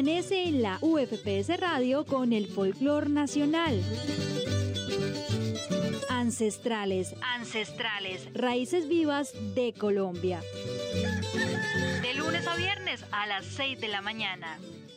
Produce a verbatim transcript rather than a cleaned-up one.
Amanece en la U F P S Radio con el folclor nacional. Ancestrales, ancestrales, raíces vivas de Colombia. De lunes a viernes a las seis de la mañana.